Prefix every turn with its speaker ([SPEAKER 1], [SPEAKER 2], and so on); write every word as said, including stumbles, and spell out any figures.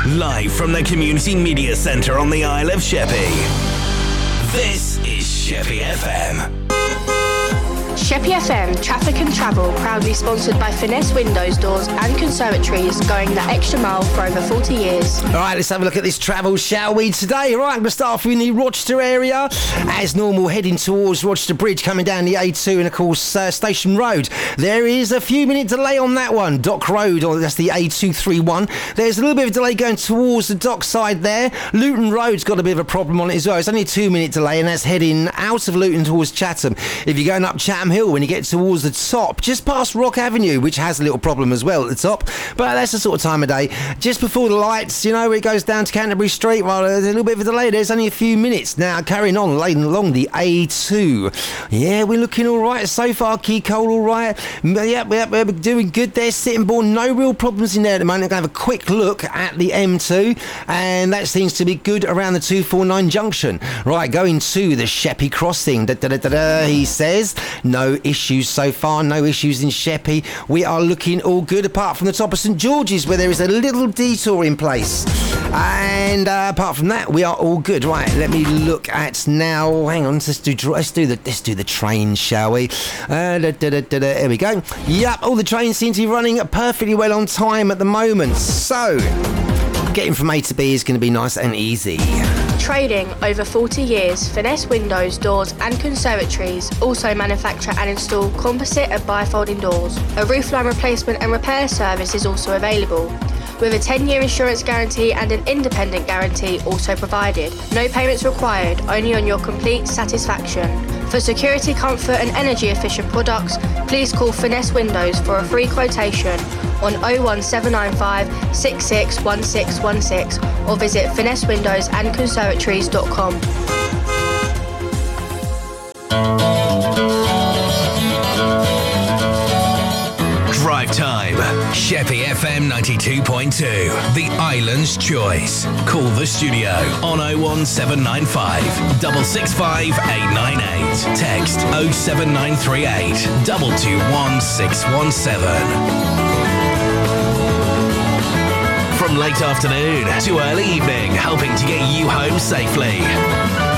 [SPEAKER 1] Live from the Community Media Centre on the Isle of Sheppey. This is Sheppey F M.
[SPEAKER 2] Sheppey F M, Traffic and Travel, proudly sponsored by Finesse Windows, Doors and Conservatories, going the extra mile for over forty years.
[SPEAKER 3] All right, let's have a look at this travel, shall we, today? All right, I'm going to start off in the Rochester area. As normal, heading towards Rochester Bridge, coming down the A two and, of course, uh, Station Road. There is a few minute delay on that one. Dock Road, or that's the A two thirty-one. There's a little bit of delay going towards the dock side there. Luton Road's got a bit of a problem on it as well. It's only a two minute delay, and that's heading out of Luton towards Chatham. If you're going up Chatham Hill, when you get towards the top, just past Rock Avenue, which has a little problem as well at the top, but that's the sort of time of day. Just before the lights, you know, where it goes down to Canterbury Street, well, there's a little bit of a delay. There's only a few minutes. Now, carrying on, laying along the A two. Yeah, we're looking all right so far. Key Cole, all right. Yep, yep, we're doing good there. Sittingbourne, no real problems in there at the moment. I'm going to have a quick look at the M two, and that seems to be good around the two forty-nine junction. Right, going to the Sheppey crossing. Da, da, da, da, da, he says, no issues so far, no issues in Sheppey. We are looking all good, apart from the top of St George's, where there is a little detour in place. And uh, apart from that, we are all good. Right, let me look at now. Hang on, let's do let's do the let's do the train, shall we? Uh, da, da, da, da, da, here we go. Yep, all the trains seem to be running perfectly well on time at the moment. So, getting from A to B is going to be nice and easy.
[SPEAKER 2] Trading over forty years, Finesse Windows, Doors and Conservatories also manufacture and install composite and bifolding doors. A roofline replacement and repair service is also available, with a ten year insurance guarantee and an independent guarantee also provided. No payments required, only on your complete satisfaction. For security, comfort and energy efficient products, please call Finesse Windows for a free quotation on oh one seven nine five, six six one six one six or visit finesse windows and conservatories dot com.
[SPEAKER 1] Drive time. Sheppey F M ninety-two point two. The Island's Choice. Call the studio on oh one seven nine five, six six five, eight nine eight. Text oh seven nine three eight, two two one, six one seven. From late afternoon to early evening, helping to get you home safely.